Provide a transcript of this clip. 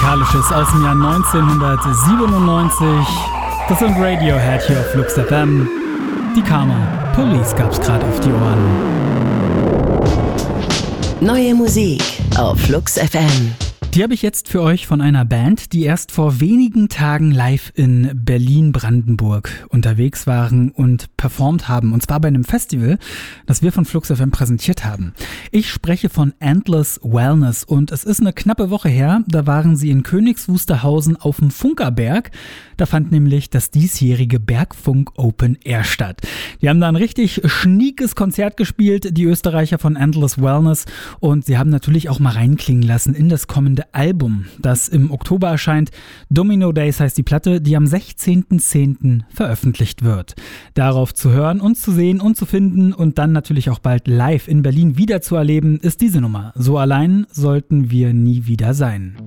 Musikalisches aus dem Jahr 1997. Das sind Radiohead hier auf Flux FM. Die Karma Police gab's gerade auf die Ohren. Neue Musik auf Flux FM. Die habe ich jetzt für euch von einer Band, die erst vor wenigen Tagen live in Berlin-Brandenburg unterwegs waren und performt haben. Und zwar bei einem Festival, das wir von Flux FM präsentiert haben. Ich spreche von Endless Wellness und es ist eine knappe Woche her. Da waren sie in Königs Wusterhausen auf dem Funkerberg. Da fand nämlich das diesjährige Bergfunk Open Air statt. Die haben da ein richtig schniekes Konzert gespielt, die Österreicher von Endless Wellness. Und sie haben natürlich auch mal reinklingen lassen in das kommende Album, das im Oktober erscheint. Domino Days heißt die Platte, die am 16.10. veröffentlicht wird. Darauf zu hören und zu sehen und zu finden und dann natürlich auch bald live in Berlin wieder zu erleben, ist diese Nummer. So allein sollten wir nie wieder sein.